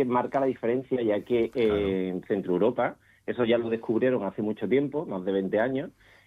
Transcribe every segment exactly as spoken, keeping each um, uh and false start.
que marca la diferencia, ya que eh, Claro. en Centro Europa, eso ya lo descubrieron hace mucho tiempo, más de veinte años,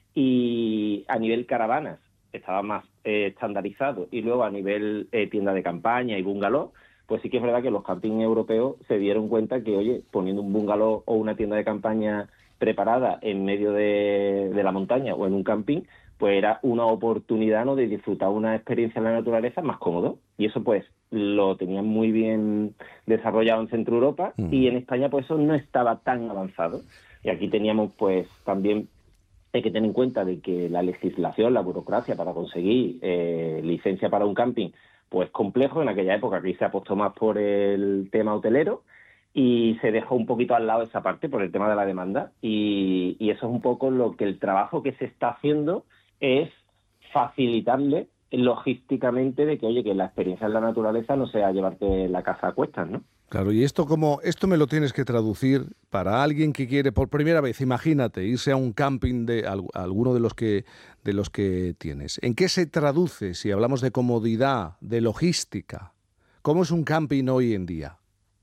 y a nivel caravanas estaba más eh, estandarizado, y luego a nivel eh, tienda de campaña y bungalow, pues sí que es verdad que los campings europeos se dieron cuenta que, oye, poniendo un bungalow o una tienda de campaña preparada en medio de, de la montaña o en un camping, pues era una oportunidad, ¿no?, de disfrutar una experiencia en la naturaleza más cómodo. Y eso pues lo tenían muy bien desarrollado en Centro Europa, Mm. y en España pues eso no estaba tan avanzado. Y aquí teníamos pues también, hay que tener en cuenta de que la legislación, la burocracia para conseguir eh, licencia para un camping, pues complejo. En aquella época aquí se apostó más por el tema hotelero y se dejó un poquito al lado esa parte por el tema de la demanda, y, y eso es un poco lo que el trabajo que se está haciendo es facilitarle logísticamente de que, oye, que la experiencia en la naturaleza no sea llevarte la casa a cuestas, ¿no? Claro, y esto como esto me lo tienes que traducir para alguien que quiere por primera vez, imagínate, irse a un camping de al- alguno de los que de los que tienes. ¿En qué se traduce si hablamos de comodidad, de logística? ¿Cómo es un camping hoy en día?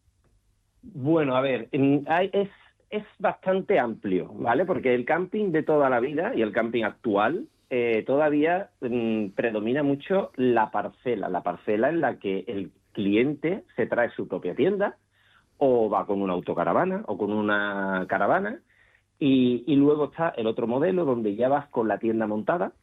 Bueno, a ver, en- hay- es, es bastante amplio, ¿vale? Porque el camping de toda la vida y el camping actual eh, todavía mm, predomina mucho la parcela, la parcela en la que el cliente se trae su propia tienda o va con una autocaravana o con una caravana, y, y luego está el otro modelo donde ya vas con la tienda montada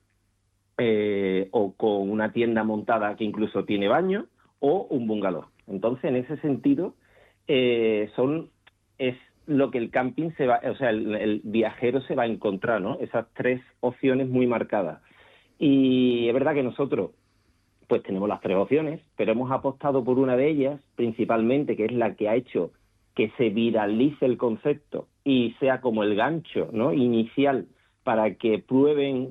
eh, o con una tienda montada que incluso tiene baño o un bungalow. Entonces, en ese sentido, eh, son es lo que el camping se va, o sea, el, el viajero se va a encontrar, ¿no? Esas tres opciones muy marcadas. Y es verdad que nosotros pues tenemos las tres opciones, pero hemos apostado por una de ellas, principalmente, que es la que ha hecho que se viralice el concepto y sea como el gancho, ¿no?, inicial para que prueben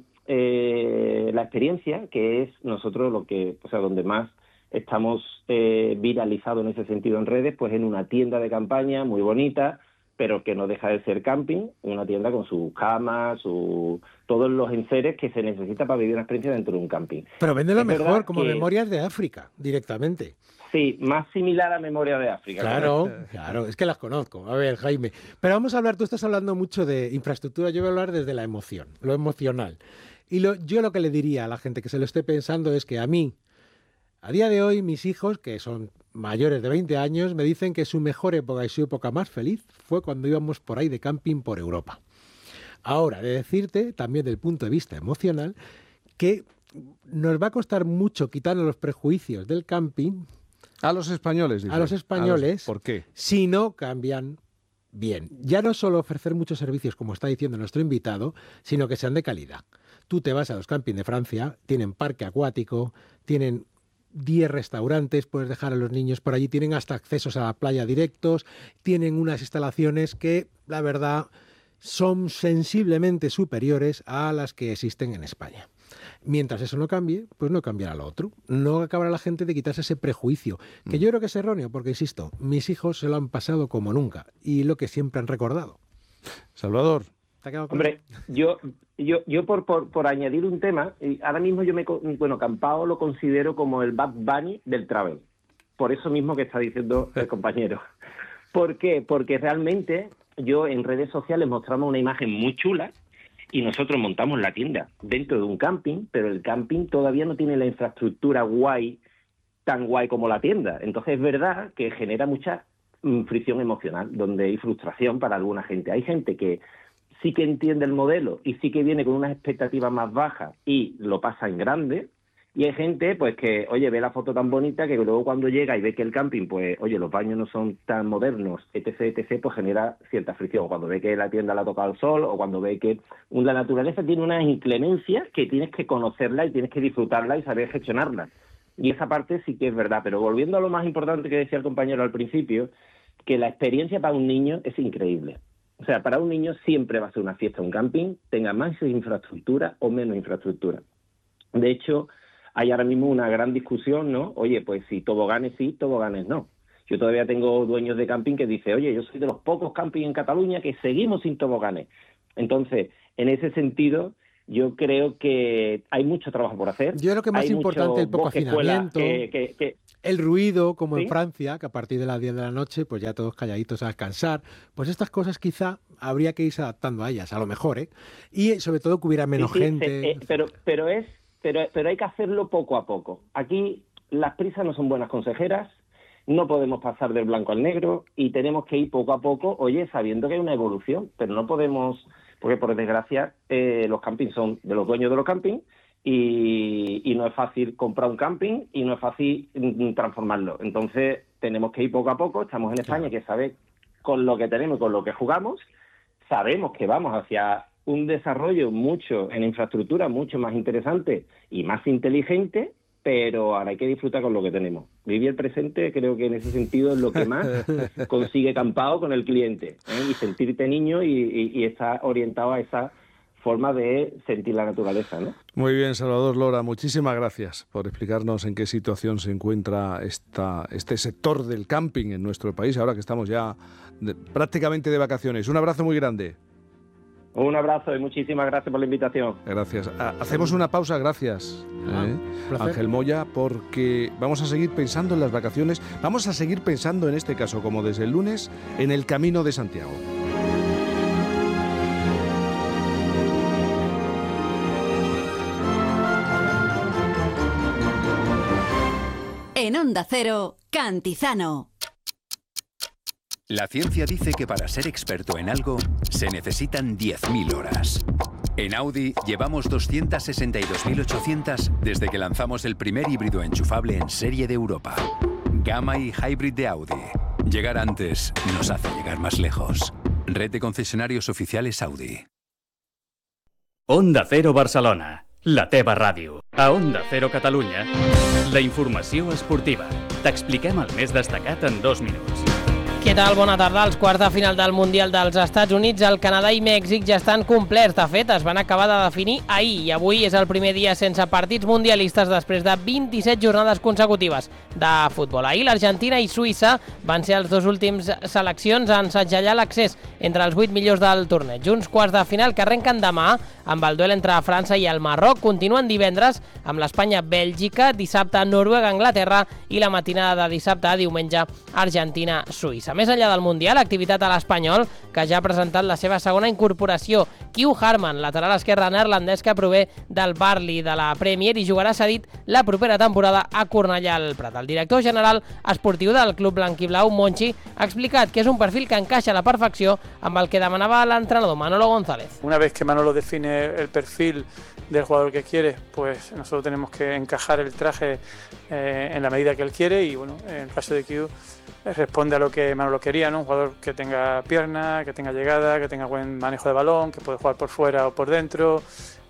eh, la experiencia, que es nosotros lo que, o sea, donde más estamos eh, viralizados en ese sentido en redes, pues en una tienda de campaña muy bonita, pero que no deja de ser camping, una tienda con sus camas, su, todos los enseres que se necesita para vivir una experiencia dentro de un camping. Pero véndelo Es mejor, verdad como que Memorias de África, directamente. sí, más similar a Memoria de África, Claro, correcto. claro, es que las conozco. A ver, Jaime. Pero vamos a hablar, tú estás hablando mucho de infraestructura, yo voy a hablar desde la emoción, lo emocional. Y lo, yo lo que le diría a la gente que se lo esté pensando es que a mí, a día de hoy, mis hijos, que son mayores de veinte años, me dicen que su mejor época y su época más feliz fue cuando íbamos por ahí de camping por Europa. Ahora, de decirte, también del punto de vista emocional, que nos va a costar mucho quitarnos los prejuicios del camping A los españoles, dice. a los españoles A los- ¿Por qué? si no cambian bien. Ya no solo ofrecer muchos servicios, como está diciendo nuestro invitado, sino que sean de calidad. Tú te vas a los campings de Francia, tienen parque acuático, tienen diez restaurantes, puedes dejar a los niños por allí, tienen hasta accesos a la playa directos, tienen unas instalaciones que, la verdad, son sensiblemente superiores a las que existen en España. Mientras eso no cambie, pues no cambiará lo otro. No acabará la gente de quitarse ese prejuicio, que yo creo que es erróneo, porque, insisto, mis hijos se lo han pasado como nunca, y lo que siempre han recordado. Salvador. ¿Te ha quedado claro? Hombre, yo yo yo por, por por añadir un tema, y ahora mismo yo me co- bueno, Campao lo considero como el Bad Bunny del travel. Por eso mismo que está diciendo el compañero. ¿Por qué? Porque realmente yo en redes sociales mostramos una imagen muy chula y nosotros montamos la tienda dentro de un camping, pero el camping todavía no tiene la infraestructura guay, tan guay como la tienda. Entonces es verdad que genera mucha mm, fricción emocional, donde hay frustración para alguna gente. Hay gente que sí que entiende el modelo y sí que viene con unas expectativas más bajas y lo pasa en grande, y hay gente pues que, oye, ve la foto tan bonita que luego cuando llega y ve que el camping, pues, oye, los baños no son tan modernos, etc, etc, pues genera cierta fricción. Cuando ve que la tienda la ha tocado el sol, o cuando ve que la naturaleza tiene unas inclemencias que tienes que conocerla y tienes que disfrutarla y saber gestionarla. Y esa parte sí que es verdad. Pero volviendo a lo más importante que decía el compañero al principio, que la experiencia para un niño es increíble. O sea, para un niño siempre va a ser una fiesta un camping, tenga más infraestructura o menos infraestructura. De hecho, hay ahora mismo una gran discusión, ¿no? Oye, pues si toboganes sí, toboganes no. Yo todavía tengo dueños de camping que dicen, oye, yo soy de los pocos campings en Cataluña que seguimos sin toboganes. Entonces, en ese sentido, Yo creo que hay mucho trabajo por hacer. Yo creo que más hay importante el poco hacinamiento, que, que, que... el ruido, como ¿Sí? en Francia, que a partir de las diez de la noche, pues ya todos calladitos a descansar. Pues estas cosas quizá habría que irse adaptando a ellas, a lo mejor, ¿eh? Y sobre todo que hubiera menos sí, sí, gente. Se, eh, pero, pero, es, pero, pero hay que hacerlo poco a poco. Aquí las prisas no son buenas consejeras. No podemos pasar del blanco al negro y tenemos que ir poco a poco, oye, sabiendo que hay una evolución, pero no podemos, porque por desgracia eh, los campings son de los dueños de los campings y, y no es fácil comprar un camping y no es fácil mm, transformarlo. Entonces tenemos que ir poco a poco, estamos en España, que sabe con lo que tenemos y con lo que jugamos, sabemos que vamos hacia un desarrollo mucho en infraestructura, mucho más interesante y más inteligente, pero ahora hay que disfrutar con lo que tenemos. Vivir el presente, creo que en ese sentido es lo que más consigue Campao con el cliente, ¿eh? Y sentirte niño y, y, y estar orientado a esa forma de sentir la naturaleza, ¿no? Muy bien, Salvador Lora, muchísimas gracias por explicarnos en qué situación se encuentra esta, este sector del camping en nuestro país, ahora que estamos ya de, prácticamente de vacaciones. Un abrazo muy grande. Un abrazo y muchísimas gracias por la invitación. Gracias. Hacemos una pausa, gracias, ah, ¿eh? Ángel Moya, porque vamos a seguir pensando en las vacaciones, vamos a seguir pensando en este caso, como desde el lunes, en el Camino de Santiago. En Onda Cero, Cantizano. La ciencia dice que para ser experto en algo se necesitan diez mil horas. En Audi llevamos doscientas sesenta y dos mil ochocientas desde que lanzamos el primer híbrido enchufable en serie de Europa. Gamma y Hybrid de Audi. Llegar antes nos hace llegar más lejos. Red de concesionarios oficiales Audi. Onda Cero Barcelona, la teva ràdio. A Onda Cero Catalunya, la informació esportiva. T'expliquem el més destacat en dos minuts. Què tal? Bona tarda. Els quarts de final del Mundial dels Estats Units, el Canadà i Mèxic ja estan complerts. De fet, es van acabar de definir ahir i avui és el primer dia sense partits mundialistes després de vint-i-set jornades consecutives de futbol. Ahir l'Argentina i Suïssa van ser els dos últims seleccions en segellar l'accés entre els vuit millors del torneig. Uns quarts de final que arrenquen demà amb el duel entre França i el Marroc. Continuen divendres amb l'Espanya-Bèlgica, dissabte Noruega-Anglaterra i la matinada de dissabte a diumenge Argentina-Suïssa. Més enllà del Mundial, activitat a l'Espanyol, que ja ha presentat la seva segona incorporació. Kiu Harman, lateral esquerre neerlandès que prové del Burnley de la Premier i jugarà cedit la propera temporada a Cornellà al Prat. El director general esportiu del club blanquiblau, Monchi, ha explicat que és un perfil que encaixa a la perfecció amb el que demanava l'entrenador Manolo González. Una vez que Manolo define el perfil del jugador que quiere, pues nosotros tenemos que encajar el traje eh, en la medida que él quiere y bueno, en el caso de Kiu responde a lo que Manolo quería, ¿no? Un jugador que tenga pierna, que tenga llegada, que tenga buen manejo de balón, que puede jugar por fuera o por dentro,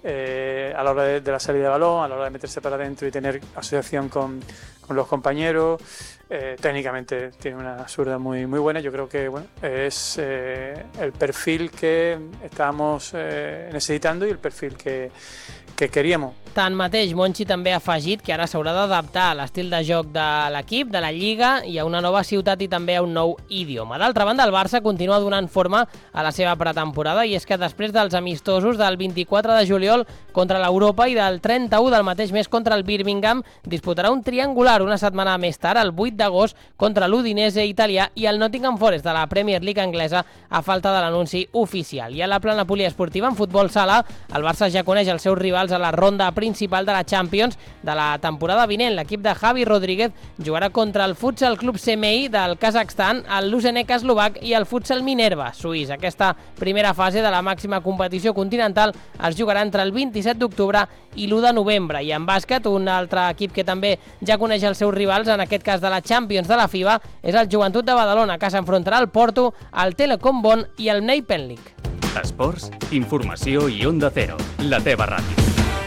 eh, a la hora de, de la salida de balón, a la hora de meterse para adentro y tener asociación con, con los compañeros. Eh, técnicamente tiene una zurda muy, muy buena. Yo creo que bueno, es eh, el perfil que estábamos eh, necesitando y el perfil que, que queríamos. Tanmateix, Monchi també ha afegit que ara s'haurà d'adaptar a l'estil de joc de l'equip, de la Lliga, i a una nova ciutat i també a un nou idioma. D'altra banda, el Barça continua donant forma a la seva pretemporada i és que després dels amistosos del vint-i-quatre de juliol contra l'Europa i del trenta-u del mateix mes contra el Birmingham, disputarà un triangular una setmana més tard, el vuit d'agost, contra l'Udinese italià i el Nottingham Forest de la Premier League anglesa a falta de l'anunci oficial. I a la plana poliesportiva, en futbol sala, el Barça ja coneix els seus rivals a la ronda principal principal de la Champions de la temporada vinent. L'equip de Javi Rodríguez jugarà contra el Futsal Club Semei del Kazakhstan, el Luzenek eslovac i el Futsal Minerva suís. Aquesta primera fase de la màxima competició continental es jugarà entre el vint-i-set d'octubre i l'u de novembre. I en bàsquet, un altre equip que també ja coneix els seus rivals, en aquest cas de la Champions de la FIBA, és el Joventut de Badalona, que s'enfrontarà al Porto, al Telecom Bonn i al Nijmegen. Esports, informació i Onda Cero, la teva ràdio.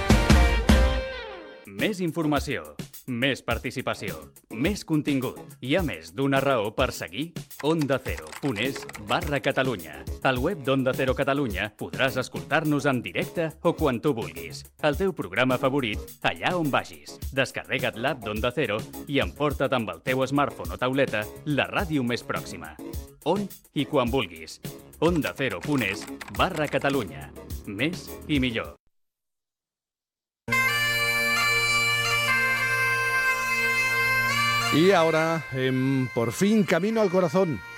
Més informació, més participació, més contingut. Hi ha més d'una raó per seguir onda cero punt es barra Catalunya. Al web d'Onda Cero Catalunya podràs escoltar-nos en directe o quan tu vulguis. El teu programa favorit, allà on vagis. Descarrega't l'app d'Onda Cero i emporta't amb el teu smartphone o tauleta la ràdio més pròxima. On i quan vulguis. onda cero punt es barra Catalunya. Més i millor. Y ahora, em, por fin, camino al corazón.